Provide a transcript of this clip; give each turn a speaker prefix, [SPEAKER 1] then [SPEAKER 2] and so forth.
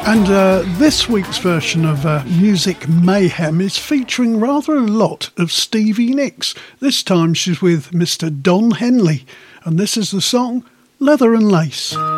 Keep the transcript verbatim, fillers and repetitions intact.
[SPEAKER 1] And uh, this week's version of uh, Music Mayhem is featuring rather a lot of Stevie Nicks. This time she's with Mister Don Henley, and this is the song Leather and Lace.